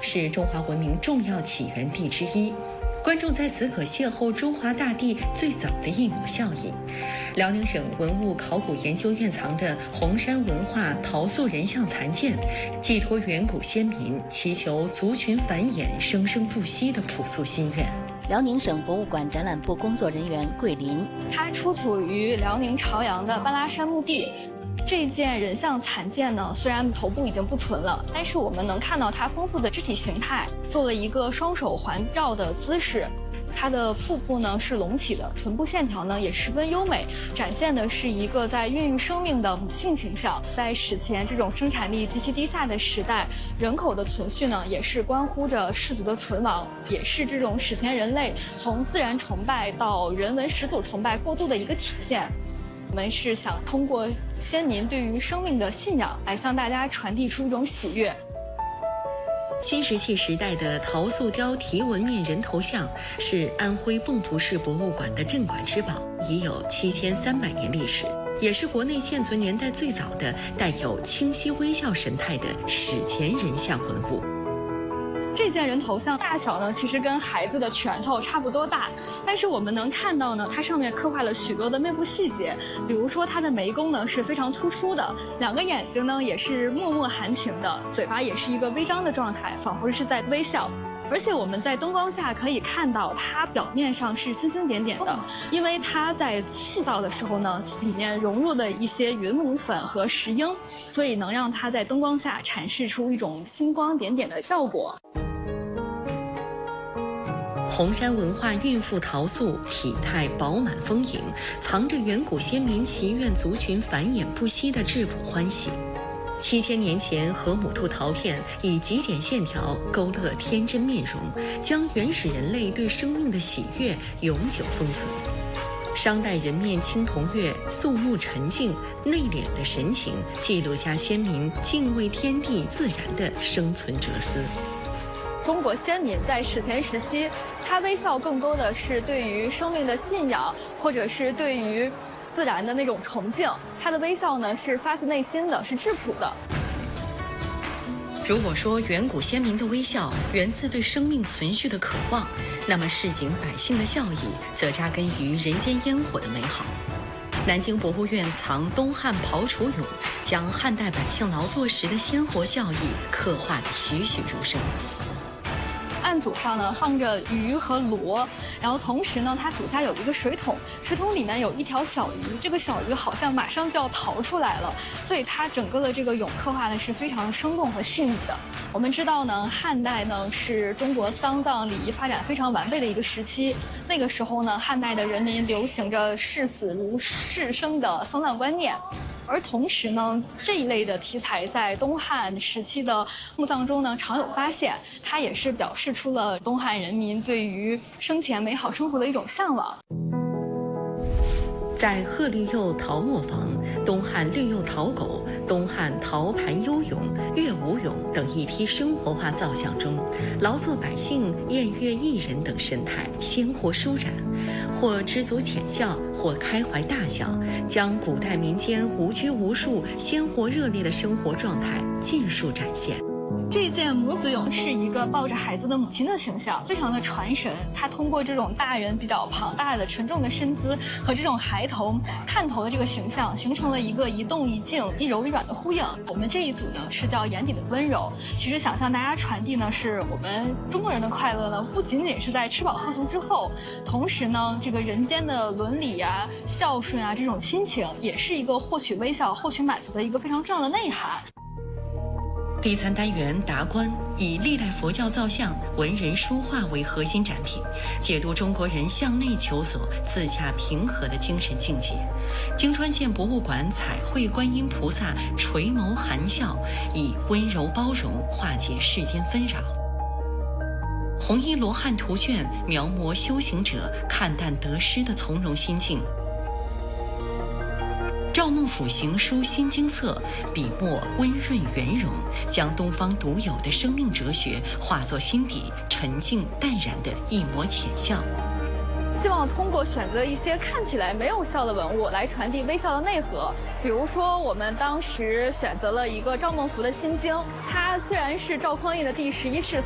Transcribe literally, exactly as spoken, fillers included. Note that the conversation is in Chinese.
是中华文明重要起源地之一。观众在此可邂逅中华大地最早的一抹笑意。辽宁省文物考古研究院藏的红山文化陶塑人像残件，寄托远古先民祈求族群繁衍、生生不息的朴素心愿。 辽宁省博物馆展览部工作人员桂林， 它出土于辽宁朝阳的半拉山墓地。这件人像残件呢，虽然头部已经不存了，但是我们能看到它丰富的肢体形态，做了一个双手环绕的姿势。它的腹部呢是隆起的，臀部线条呢也十分优美，展现的是一个在孕育生命的母性形象。在史前这种生产力极其低下的时代，人口的存续呢也是关乎着氏族的存亡，也是这种史前人类从自然崇拜到人文始祖崇拜过渡的一个体现。我们是想通过先民对于生命的信仰，来向大家传递出一种喜悦。 新石器时代的陶塑雕题纹面人头像是安徽蚌埠市博物馆的镇馆之宝，已有七千三百年历史，也是国内现存年代最早的带有清晰微笑神态的史前人像文物。 这件人头像大小呢，其实跟孩子的拳头差不多大，但是我们能看到呢，它上面刻画了许多的面部细节，比如说它的眉弓呢是非常突出的，两个眼睛呢也是脉脉含情的，嘴巴也是一个微张的状态，仿佛是在微笑。而且我们在灯光下可以看到，它表面上是星星点点的，因为它在塑造的时候呢，里面融入了一些云母粉和石英，所以能让它在灯光下阐释出一种星光点点的效果。 红山文化孕妇陶塑体态饱满丰盈，藏着远古先民祈愿族群繁衍不息的质朴欢喜。七千年前，河姆渡陶片以极简线条勾勒天真面容，将原始人类对生命的喜悦永久封存。商代人面青铜月，肃穆沉静、内敛的神情，记录下先民敬畏天地自然的生存哲思。 中国先民在史前时期，他微笑更多的是对于生命的信仰，或者是对于自然的那种崇敬。他的微笑呢是发自内心的，是质朴的。 如果说远古先民的微笑源自对生命存续的渴望，那么市井百姓的笑意则扎根于人间烟火的美好。南京博物院藏东汉刨楚俑，将汉代百姓劳作时的鲜活笑意刻画得栩栩如生。 案组上呢放着鱼和螺，然后同时呢，它底下有一个水桶，水桶里面有一条小鱼，这个小鱼好像马上就要逃出来了，所以它整个的这个俑刻画的是非常生动和细腻的。我们知道呢，汉代呢是中国丧葬礼仪发展非常完备的一个时期，那个时候呢，汉代的人民流行着视死如视生的丧葬观念。而同时呢，这一类的题材在东汉时期的墓葬中呢常有发现，它也是表示出了东汉人民对于生前美好生活的一种向往。 在鹤绿釉陶磨坊、东汉绿釉陶狗、东汉陶盘幽俑、乐舞俑等一批生活化造像中，劳作百姓、宴乐艺人等神态鲜活舒展，或知足浅笑，或开怀大笑，将古代民间无拘无束、鲜活热烈的生活状态尽数展现。 这件母子俑是一个抱着孩子的母亲的形象，非常的传神。它通过这种大人比较庞大的沉重的身姿和这种孩童探头的这个形象，形成了一个一动一静、一柔一软的呼应。我们这一组呢是叫眼底的温柔，其实想向大家传递呢，是我们中国人的快乐呢，不仅仅是在吃饱喝足之后，同时呢，这个人间的伦理啊、孝顺啊这种亲情，也是一个获取微笑、获取满足的一个非常重要的内涵。 第三单元达观以历代佛教造像、文人书画为核心展品，解读中国人向内求索、自洽平和的精神境界。京川县博物馆彩绘观音菩萨垂眸含笑，以温柔包容化解世间纷扰。红衣罗汉图卷描摹修行者看淡得失的从容心境。赵孟俯行书心经册，笔墨温润圆融，将东方独有的生命哲学化作心底沉静淡然的一抹浅笑。 希望通过选择一些看起来没有笑的文物来传递微笑的内核。比如说，我们当时选择了一个赵孟俯的心经，它虽然是赵匡胤的第十一世